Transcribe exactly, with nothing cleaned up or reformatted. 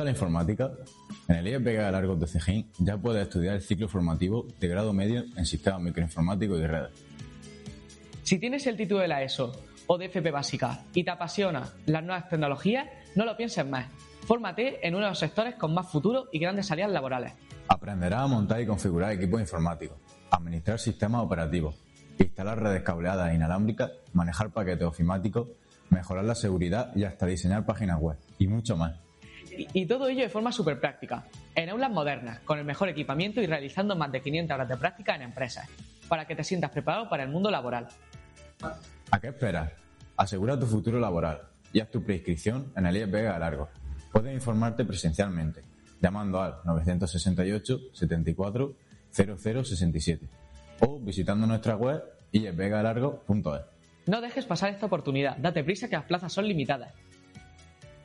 gusta la informática? En el I E S Vega de Largo de Cejín ya puedes estudiar el ciclo formativo de grado medio en sistemas microinformáticos y redes. Si tienes el título de la ESO o de F P básica y te apasiona las nuevas tecnologías, no lo pienses más. Fórmate en uno de los sectores con más futuro y grandes salidas laborales. Aprenderás a montar y configurar equipos informáticos, administrar sistemas operativos, instalar redes cableadas e inalámbricas, manejar paquetes ofimáticos, mejorar la seguridad y hasta diseñar páginas web, y mucho más. Y, y todo ello de forma súper práctica, en aulas modernas, con el mejor equipamiento y realizando más de quinientas horas de práctica en empresas, para que te sientas preparado para el mundo laboral. ¿A qué esperas? Asegura tu futuro laboral y haz tu preinscripción en el I E S Vega de Largo. Puedes informarte presencialmente, llamando al nueve seis ocho, setenta y cuatro, cero cero sesenta y siete o visitando nuestra web i e s vega largo punto es. No dejes pasar esta oportunidad, date prisa que las plazas son limitadas.